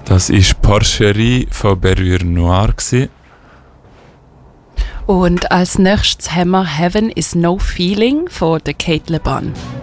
Das war Porcherie von Berrure Noir. Und als nächstes haben wir Heaven is No Feeling von der Kate Le Bon.